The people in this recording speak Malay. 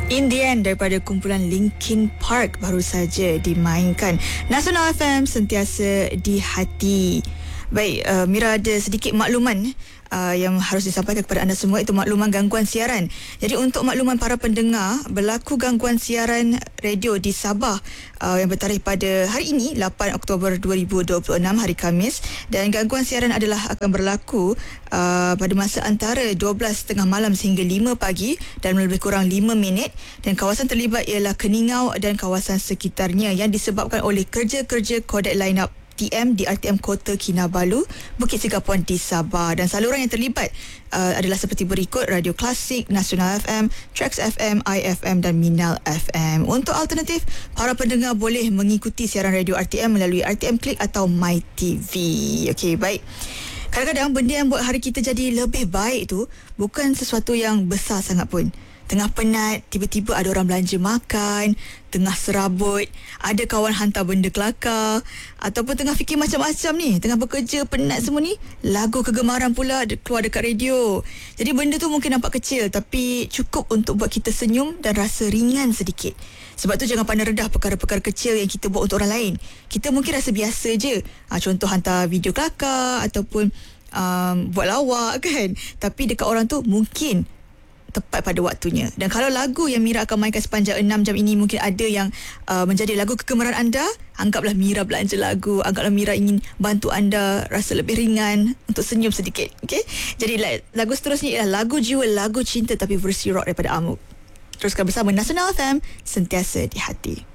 In the End daripada kumpulan Linkin Park baru saja dimainkan. Nasional FM, sentiasa di hati. Baik, Mira ada sedikit makluman yang harus disampaikan kepada anda semua, itu makluman gangguan siaran. Jadi untuk makluman para pendengar, berlaku gangguan siaran radio di Sabah yang bertarikh pada hari ini 8 Oktober 2026 hari Khamis, dan gangguan siaran adalah akan berlaku pada masa antara 12.30 malam sehingga 5 pagi dan lebih kurang 5 minit, dan kawasan terlibat ialah Keningau dan kawasan sekitarnya yang disebabkan oleh kerja-kerja kodak line-up TM di RTM Kota Kinabalu, Bukit Singapuan di Sabah. Dan saluran yang terlibat adalah seperti berikut: Radio Klasik, Nasional FM, Trax FM, IFM dan Minal FM. Untuk alternatif, para pendengar boleh mengikuti siaran radio RTM melalui RTM Klik atau MyTV. Okey, baik. Kadang-kadang benda yang buat hari kita jadi lebih baik tu bukan sesuatu yang besar sangat pun. Tengah penat, tiba-tiba ada orang belanja makan, tengah serabut, ada kawan hantar benda kelakar, ataupun tengah fikir macam-macam ni, tengah bekerja, penat semua ni, lagu kegemaran pula keluar dekat radio. Jadi benda tu mungkin nampak kecil, tapi cukup untuk buat kita senyum dan rasa ringan sedikit. Sebab tu jangan pandang rendah perkara-perkara kecil yang kita buat untuk orang lain. Kita mungkin rasa biasa je, contoh hantar video kelakar ataupun buat lawak kan, tapi dekat orang tu mungkin tepat pada waktunya. Dan kalau lagu yang Mira akan mainkan sepanjang 6 jam ini mungkin ada yang menjadi lagu kegemaran anda, anggaplah Mira belanja lagu, anggaplah Mira ingin bantu anda rasa lebih ringan untuk senyum sedikit. Okay? Jadi lagu seterusnya ialah lagu jiwa, lagu cinta tapi versi rock daripada Amuk. Teruskan bersama Nasional FM, sentiasa di hati.